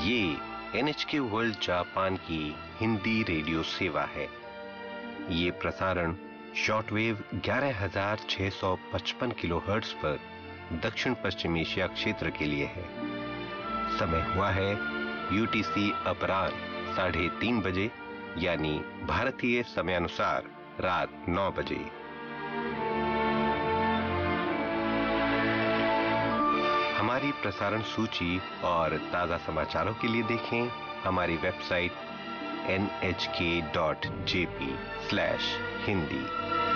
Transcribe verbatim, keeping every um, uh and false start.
ये N H के world Japan की हिंदी रेडियो सेवा है। ये प्रसारण शॉर्टवेव ग्यारह हज़ार छह सौ पचपन किलोहर्ट्ज पर दक्षिण पश्चिम एशिया क्षेत्र के लिए है। समय हुआ है यूटीसी अपराह्न साढ़े तीन बजे यानी भारतीय समयानुसार रात नौ बजे। हमारी प्रसारण सूची और ताजा समाचारों के लिए देखें हमारी वेबसाइट एन एच के dot J P slash Hindi.